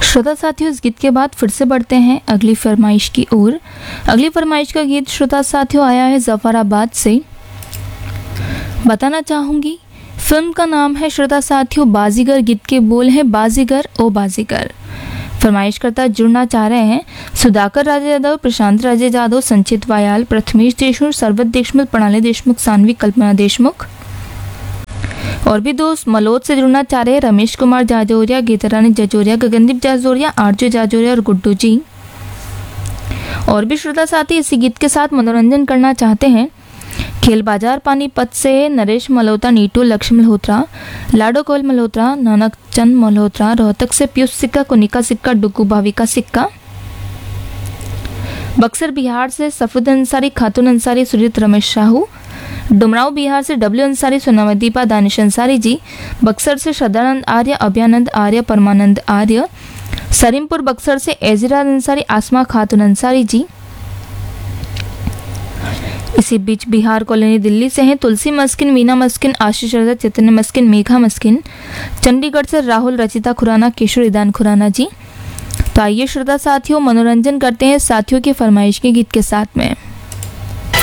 श्रोता साथियों, इस गीत के बाद फिर से बढ़ते हैं अगली फरमाइश की ओर। अगली फरमाइश का गीत श्रोता साथियों आया है जफराबाद से। बताना चाहूँगी फिल्म का नाम है श्रोता साथियों बाजीगर। गीत के बोल हैं बाजीगर ओ बाजीगर। फरमाइशकर्ता जुड़ना चाह रहे हैं सुधाकर राजे यादव, प्रशांत राजे यादव, संचित वायाल, प्रथमेश देशमुख, सरबत देशमुख, प्रणाली देशमुख, सानवी कल्पना देशमुख। और भी दोस्त मलोद से जुड़ना चाह रहे हैं रमेश कुमार जाजोरिया, गीतारानी जाजोरिया, गगनदीप जाजोरिया, आरजू जाजोरिया और गुड्डू जी। और भी श्रोता साथी इसी गीत के साथ मनोरंजन करना चाहते हैं खेल बाजार पानीपत से नरेश मल्होत्रा, नीटू लक्ष्मण मल्होत्रा, लाडो कोयल मल्होत्रा, नानक चंद मल्होत्रा, रोहतक से पीयूष सिक्का, कुनिका सिक्का, डुगू भाविका सिक्का। बक्सर बिहार से सफरुद अंसारी, खातून अंसारी, सुजीत रमेश साहू। डुमराव बिहार से डब्ल्यू अंसारी, सोनामदीपा, दानिश अंसारी जी। बक्सर से श्रद्धानंद आर्य, अभ्यानंद आर्य, परमानंद आर्य। सरीमपुर बक्सर से एजराज अंसारी, आसमा खातून अंसारी जी। इसी बीच बिहार कॉलोनी दिल्ली से हैं तुलसी मस्किन, मीना मस्किन, आशीष रजा, चैतन्य मस्किन, मेघा मस्किन। चंडीगढ़ से राहुल, रचिता खुराना, किशोर ईदान खुराना जी। तो आइए श्रोता साथियों मनोरंजन करते हैं साथियों की फरमाइश के गीत के साथ में।